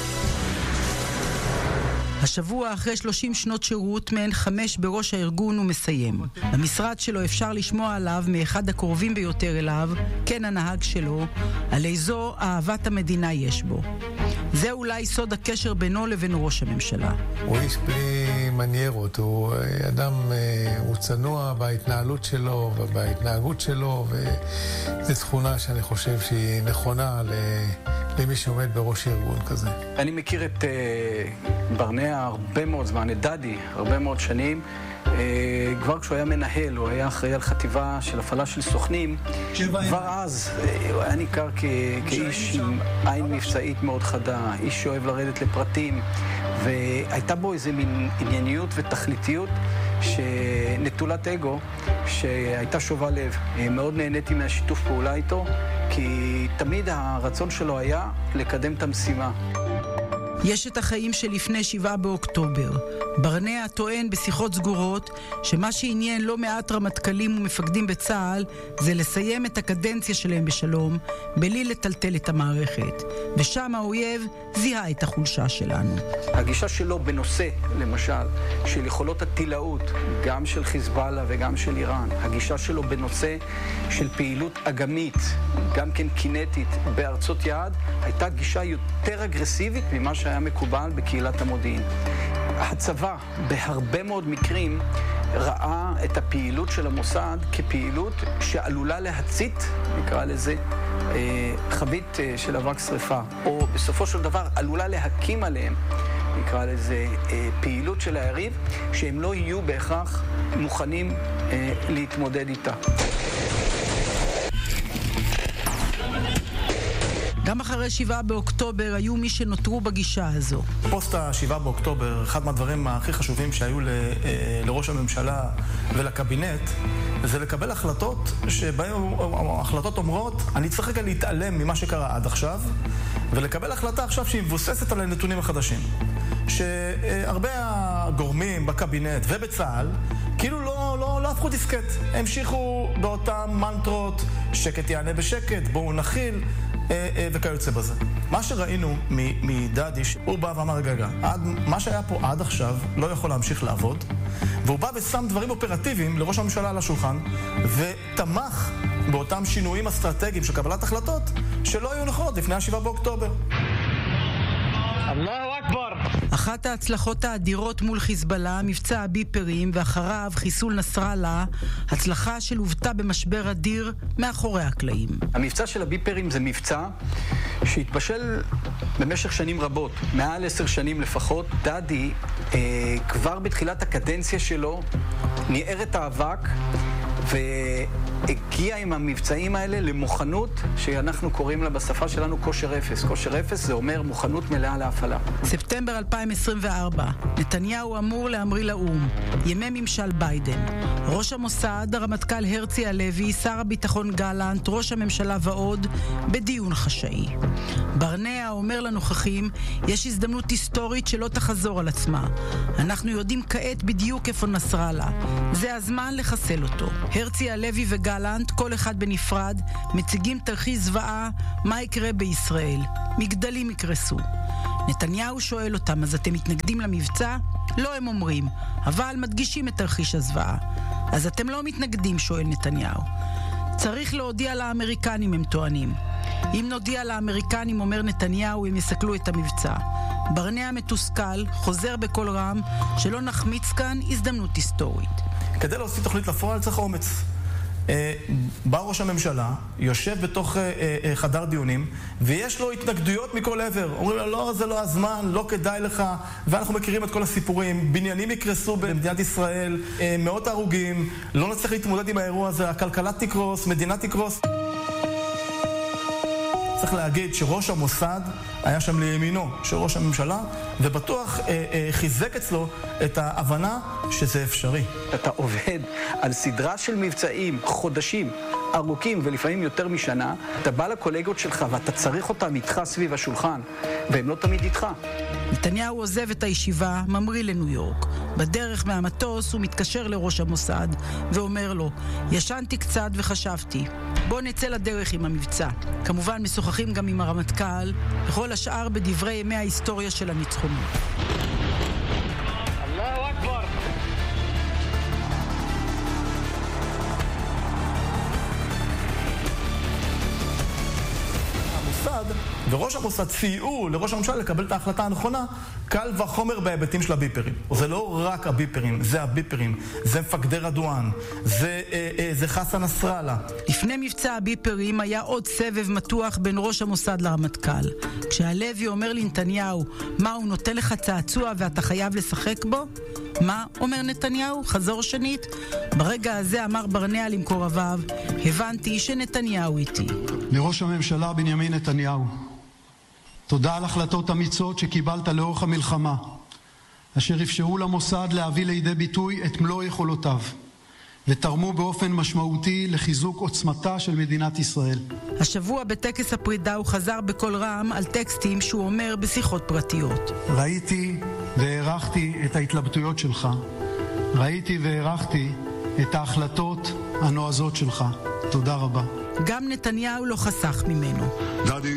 S1: השבוע אחרי שלושים שנות שירות, מהן חמש בראש הארגון הוא מסיים. במשרד שלו אפשר לשמוע עליו מאחד הקרובים ביותר אליו, כן הנהג שלו, על איזו אהבת המדינה יש בו. זה אולי סוד הקשר בינו לבין ראש הממשלה.
S18: הוא איש בלי מניירות, הוא אדם, הוא צנוע בהתנהלות שלו ובהתנהגות שלו, וזו תכונה שאני חושב שהיא נכונה למי שעומד בראש ארגון כזה.
S19: אני מכיר את ברנע הרבה מאוד זמן, את דדי, הרבה מאוד שנים. כבר כשהוא היה מנהל, הוא היה אחראי על חטיבה של הפעלה של סוכנים. כבר אז הוא היה ניכר כאיש עם עין מבצעית מאוד חדה, איש שאוהב לרדת לפרטים, והייתה בו איזו מין ענייניות ותכליתיות שנטולת אגו, שהייתה שובה לב. מאוד נהניתי מהשיתוף פעולה איתו, כי תמיד הרצון שלו היה לקדם את המשימה.
S1: יש את החיים שלפני שבעה באוקטובר. ברנע טוען בשיחות סגורות שמה שעניין לא מעט רמטכ"לים ומפקדים בצה"ל זה לסיים את הקדנציה שלהם בשלום, בלי לטלטל את המערכת. ושם האויב זיהה את החולשה שלנו.
S19: הגישה שלו בנושא, למשל, של יכולות הטילאות, גם של חיזבאללה וגם של איראן, הגישה שלו בנושא של פעילות אגמית, גם כן קינטית, בארצות יעד, הייתה גישה יותר אגרסיבית ממה שהיה מקובל בקהילת המודיעין. הצבא, בהרבה מאוד מקרים, ראה את הפעילות של המוסד כפעילות שעלולה להצית, נקרא לזה, חבית של אבק שריפה, או בסופו של דבר עלולה להקים עליהם, נקרא לזה, פעילות של היריב, שהם לא יהיו בהכרח מוכנים להתמודד איתה.
S1: גם אחרי שבעה באוקטובר היו מי שנותרו בגישה הזו.
S20: פוסט השבעה באוקטובר, אחד מהדברים הכי חשובים שהיו ל, לראש הממשלה ולקבינט, זה לקבל החלטות שבהן החלטות אומרות, אני צריך רגע להתעלם ממה שקרה עד עכשיו, ולקבל החלטה עכשיו שהיא מבוססת על הנתונים החדשים. שהרבה הגורמים בקבינט ובצה"ל כאילו לא, לא, לא הפכו דיסקט. המשיכו באותם מנטרות, שקט יענה בשקט, בואו נכיל, וכיוצא בזה. מה שראינו מדדי, הוא בא ואמר, רגע, רגע, מה שהיה פה עד עכשיו לא יכול להמשיך לעבוד, והוא בא ושם דברים אופרטיביים לראש הממשלה על השולחן, ותמך באותם שינויים אסטרטגיים של קבלת החלטות שלא היו נכונות לפני השבעה באוקטובר.
S1: אללהו אכבר. אחת ההצלחות האדירות מול חיזבאללה, מבצע הביפרים, ואחריו חיסול נסראללה, הצלחה שלוותה במשבר אדיר מאחורי הקלעים.
S19: המבצע של הביפרים זה מבצע שהתבשל במשך שנים רבות, מעל עשר שנים לפחות. דדי אה, כבר בתחילת הקדנציה שלו ניער את האבק והגיע עם המבצעים האלה למוכנות שאנחנו קוראים לה בשפה שלנו כושר אפס. כושר אפס זה אומר מוכנות מלאה להפעלה.
S1: ספטמבר אלפיים עשרים וארבע, נתניהו אמור להמריא לאום, ימי ממשל ביידן. ראש המוסד, הרמטכ"ל הרצי הלוי, שר הביטחון גלנט, ראש הממשלה ועוד, בדיון חשאי. ברנע אומר לנוכחים, יש הזדמנות היסטורית שלא תחזור על עצמה. אנחנו יודעים כעת בדיוק איפה נסראללה. זה הזמן לחסל אותו. הרצי הלוי וגלנט, כל אחד בנפרד, מציגים תרחיש זוועה מה יקרה בישראל. מגדלים יקרסו. נתניהו שואל אותם, אז אתם מתנגדים למבצע? לא, הם אומרים, אבל מדגישים את תרחיש הזוועה. אז אתם לא מתנגדים, שואל נתניהו. צריך להודיע לאמריקנים, הם טוענים. אם נודיע לאמריקנים, אומר נתניהו, הם יסכלו את המבצע. ברנע מתוסכל, חוזר בכל רם, שלא נחמיץ כאן הזדמנות היסטורית.
S20: כדי להוציא תוכנית לפועל צריך אומץ. אה, בא ראש הממשלה, יושב בתוך אה, אה, חדר דיונים, ויש לו התנגדויות מכל עבר. אומרים לו, לא, זה לא הזמן, לא כדאי לך, ואנחנו מכירים את כל הסיפורים. בניינים יקרסו במדינת ישראל, אה, מאות הרוגים, לא נצטרך להתמודד עם האירוע הזה, הכלכלה תקרוס, מדינה תקרוס. צריך להגיד שראש המוסד היה שם לימינו של ראש הממשלה, ובטוח אה, אה, חיזק אצלו את ההבנה שזה אפשרי.
S19: אתה עובד על סדרה של מבצעים, חודשים, ארוכים ולפעמים יותר משנה, אתה בא לקולגות שלך ואתה צריך אותם איתך סביב השולחן, והם לא תמיד איתך.
S1: נתניהו עוזב את הישיבה, ממריא לניו יורק. בדרך מהמטוס הוא מתקשר לראש המוסד ואומר לו, ישנתי קצת וחשבתי, בוא נצא לדרך עם המבצע. כמובן משוחחים גם עם הרמטכ"ל, וכל השאר בדברי ימי ההיסטוריה של הניצחונות.
S15: אללהו אכבר.
S20: המוסד וראש המוסד סייעו לראש הממשלה לקבל את ההחלטה הנכונה, קל וחומר בהיבטים של הביפרים. זה לא רק הביפרים, זה הביפרים, זה מפקדי רדואן, זה, אה, אה, זה חסן נסראללה.
S1: לפני מבצע הביפרים היה עוד סבב מתוח בין ראש המוסד לרמטכ"ל. כשהלוי אומר לנתניהו, מה, הוא נותן לך צעצוע ואתה חייב לשחק בו? מה, אומר נתניהו, חזור שנית? ברגע הזה אמר ברנע למקורביו, הבנתי שנתניהו איתי.
S21: לראש הממשלה בנימין נתניהו, תודה על החלטות אמיצות שקיבלת לאורך המלחמה, אשר אפשרו למוסד להביא לידי ביטוי את מלוא יכולותיו, ותרמו באופן משמעותי לחיזוק עוצמתה של מדינת ישראל.
S1: השבוע בטקס הפרידה הוא חזר בכל רם על טקסטים שהוא אומר בשיחות פרטיות.
S21: ראיתי והערכתי את ההתלבטויות שלך. ראיתי והערכתי את ההחלטות הנועזות שלך. תודה רבה.
S1: גם נתניהו לא חסך ממנו.
S22: דדי,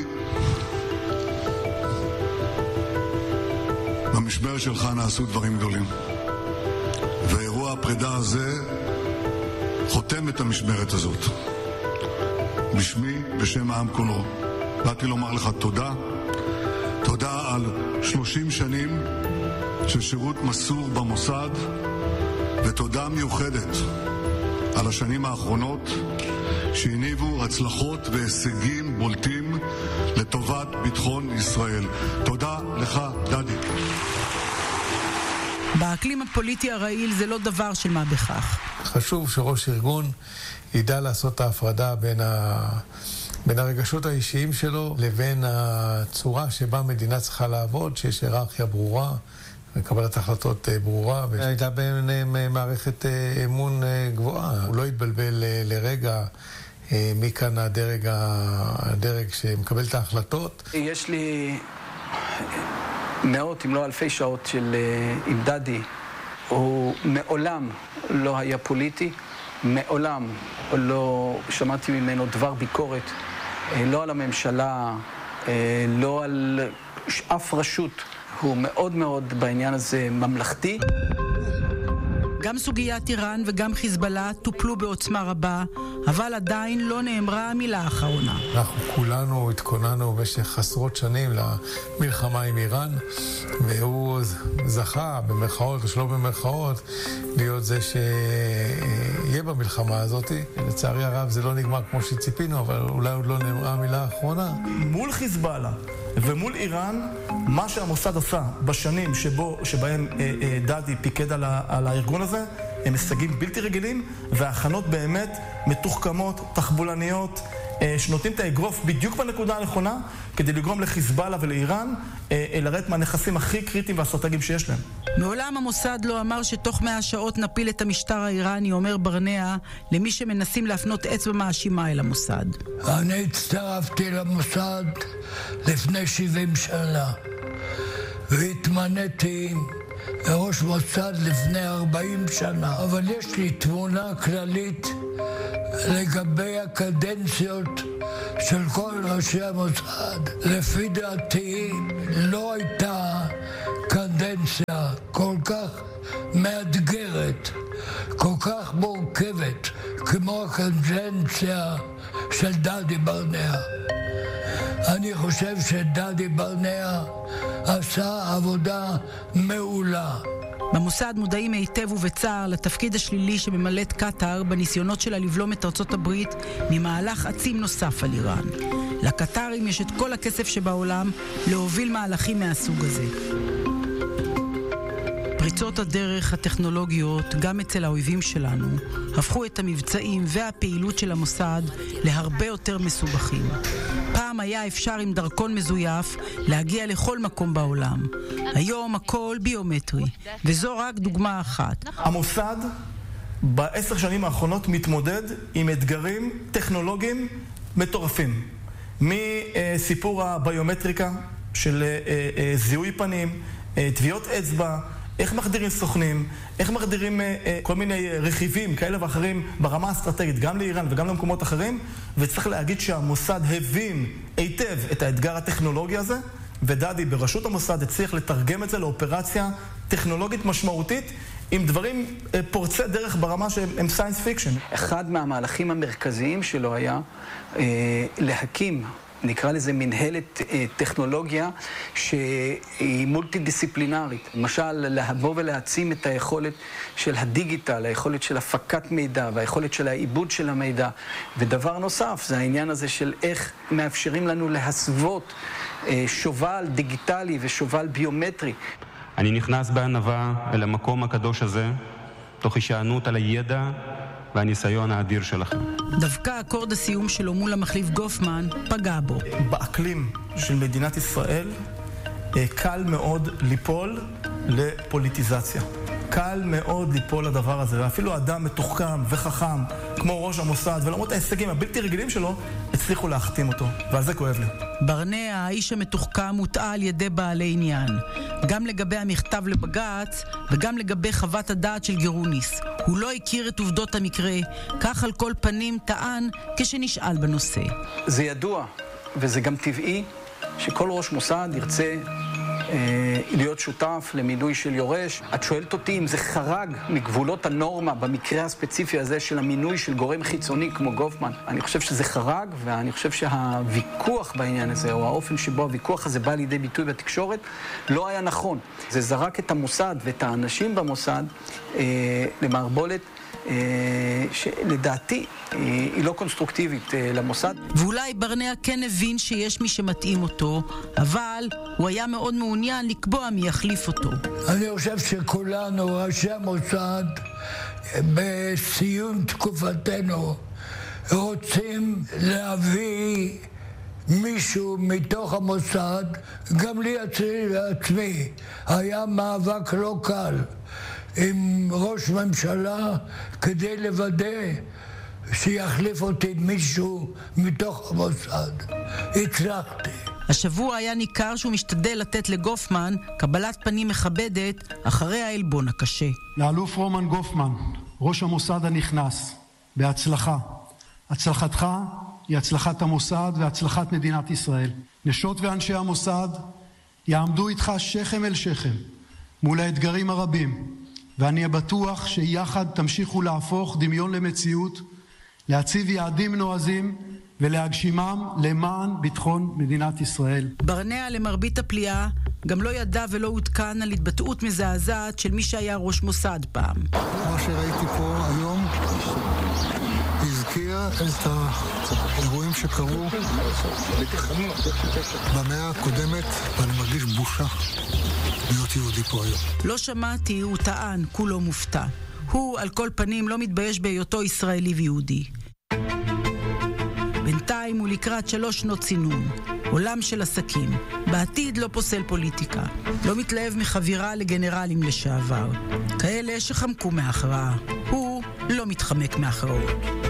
S22: במשבר שלך נעשו דברים גדולים. ואירוע הפרידה הזה חותם את המשמרת הזאת. בשמי, בשם העם כולו, באתי לומר לך תודה. תודה על שלושים שנים של שירות מסור במוסד, ותודה מיוחדת על השנים האחרונות שהניבו הצלחות והישגים בולטים לטובת ביטחון ישראל. תודה לך, דדי.
S1: באקלים הפוליטי הרעיל זה לא דבר של מה בכך.
S18: חשוב שראש ארגון ידע לעשות את ההפרדה בין ה... בין הרגשות האישיים שלו לבין הצורה שבה מדינה צריכה לעבוד, שיש היררכיה ברורה, וקבלת החלטות ברורה, והייתה ביניהם מערכת אמון גבוהה. הוא לא התבלבל לרגע מי כאן הדרג, הדרג שמקבל את ההחלטות.
S19: יש לי מאות אם לא אלפי שעות של עם דדי. הוא מעולם לא היה פוליטי, מעולם לא שמעתי ממנו דבר ביקורת. לא על הממשלה, לא על אף רשות. הוא מאוד מאוד בעניין הזה ממלכתי.
S1: גם סוגיית איראן וגם חיזבאללה טופלו בעוצמה רבה, אבל עדיין לא נאמרה המילה האחרונה.
S18: אנחנו כולנו התכוננו במשך עשרות שנים למלחמה עם איראן, והוא זכה במרכאות או שלא במרכאות להיות זה שיהיה במלחמה הזאת. לצערי הרב זה לא נגמר כמו שציפינו, אבל אולי עוד לא נאמרה המילה האחרונה.
S20: מול חיזבאללה ומול איראן, מה שהמוסד עשה בשנים שבו, שבהם אה, אה, דדי פיקד על, ה, על הארגון הזה, הם הישגים בלתי רגילים, וההכנות באמת מתוחכמות, תחבולניות, אה, שנותנים את האגרוף בדיוק בנקודה הנכונה, כדי לגרום לחיזבאללה ולאיראן אה, אה, לרדת מהנכסים הכי קריטיים והאסטרטגיים שיש להם.
S1: מעולם המוסד לא אמר שתוך מאה שעות נפיל את המשטר האיראני, אומר ברנע, למי שמנסים להפנות אצבע מאשימה אל המוסד.
S3: אני הצטרפתי למוסד לפני שבעים שנה, והתמניתי ראש מוסד לפני ארבעים שנה. אבל יש לי תמונה כללית לגבי הקדנציות של כל ראשי המוסד. לפי דעתי לא הייתה קדנציה כל כך מאתגרת, כל כך מורכבת, כמו הקדנציה של דדי ברנע. אני חושב שדדי ברנע עשה עבודה מעולה.
S1: במוסד מודעים היטב ובצער לתפקיד השלילי שממלאת קטר בניסיונות שלה לבלום את ארצות הברית ממהלך עצים נוסף על איראן. לקטרים יש את כל הכסף שבעולם להוביל מהלכים מהסוג הזה. פריצות הדרך הטכנולוגיות, גם אצל האויבים שלנו, הפכו את המבצעים והפעילות של המוסד להרבה יותר מסובכים. פעם היה אפשר עם דרכון מזויף להגיע לכל מקום בעולם. היום הכל ביומטרי, וזו רק דוגמה אחת.
S20: המוסד בעשר שנים האחרונות מתמודד עם אתגרים טכנולוגיים מטורפים. מסיפור הביומטריקה של זיהוי פנים, טביעות אצבע, איך מחדירים סוכנים, איך מחדירים אה, כל מיני רכיבים כאלה ואחרים ברמה האסטרטגית, גם לאיראן וגם למקומות אחרים, וצריך להגיד שהמוסד הבין היטב את האתגר הטכנולוגי הזה, ודדי בראשות המוסד הצליח לתרגם את זה לאופרציה טכנולוגית משמעותית, עם דברים אה, פורצי דרך ברמה שהם סיינס פיקשן.
S19: אחד מהמהלכים המרכזיים שלו היה אה, להקים, נקרא לזה מנהלת אה, טכנולוגיה שהיא מולטי-דיסציפלינרית. למשל, להבוא ולהעצים את היכולת של הדיגיטל, היכולת של הפקת מידע והיכולת של העיבוד של המידע. ודבר נוסף, זה העניין הזה של איך מאפשרים לנו להסוות אה, שובל דיגיטלי ושובל ביומטרי.
S4: אני נכנס בענווה אל המקום הקדוש הזה, תוך הישענות על הידע והניסיון האדיר שלכם.
S1: דווקא אקורד הסיום שלו מול המחליף גופמן פגע בו.
S20: באקלים של מדינת ישראל קל מאוד ליפול לפוליטיזציה. קל מאוד ליפול לדבר הזה, ואפילו אדם מתוחכם וחכם כמו ראש המוסד, ולמרות ההישגים הבלתי רגילים שלו, הצליחו להחתים אותו, ועל זה כואב לי.
S1: ברנע, האיש המתוחכם, הוטעה על ידי בעלי עניין, גם לגבי המכתב לבג"ץ וגם לגבי חוות הדעת של גרוניס. הוא לא הכיר את עובדות המקרה, כך על כל פנים טען כשנשאל בנושא.
S19: זה ידוע, וזה גם טבעי, שכל ראש מוסד ירצה אה, להיות שותף למינוי של יורש. את שואלת אותי אם זה חרג מגבולות הנורמה במקרה הספציפי הזה של המינוי של גורם חיצוני כמו גופמן. אני חושב שזה חרג, ואני חושב שהוויכוח בעניין הזה, או האופן שבו הוויכוח הזה בא לידי ביטוי בתקשורת, לא היה נכון. זה זרק את המוסד ואת האנשים במוסד אה, למערבולת שלדעתי היא לא קונסטרוקטיבית למוסד.
S1: ואולי ברנע כן הבין שיש מי שמתאים אותו, אבל הוא היה מאוד מעוניין לקבוע מי יחליף אותו.
S3: אני חושב שכולנו, ראשי המוסד, בסיום תקופתנו, רוצים להביא מישהו מתוך המוסד. גם לי עצמי היה מאבק לא קל עם ראש ממשלה כדי לוודא שיחליף אותי מישהו מתוך המוסד. הצלחתי.
S1: השבוע היה ניכר שהוא משתדל לתת לגופמן קבלת פנים מכבדת אחרי העלבון הקשה.
S21: לאלוף רומן גופמן, ראש המוסד הנכנס, בהצלחה. הצלחתך היא הצלחת המוסד והצלחת מדינת ישראל. נשות ואנשי המוסד יעמדו איתך שכם אל שכם מול האתגרים הרבים, ואני בטוח שיחד תמשיכו להפוך דמיון למציאות, להציב יעדים נועזים ולהגשימם למען ביטחון מדינת ישראל.
S1: ברנע למרבית הפליאה גם לא ידע ולא עודכן על התבטאות מזעזעת של מי שהיה ראש מוסד פעם.
S21: מה שראיתי פה היום הזכיר את האירועים שקרו במאה הקודמת, ואני מרגיש בושה להיות יהודי פה היום.
S1: לא שמעתי, הוא טען, כולו מופתע. הוא על כל פנים לא מתבייש בהיותו ישראלי ויהודי. בינתיים הוא לקראת שלוש שנות צינון, עולם של עסקים, בעתיד לא פוסל פוליטיקה, לא מתלהב מחבירה לגנרלים לשעבר, כאלה שחמקו מהכרעה, הוא לא מתחמק מהכרעות.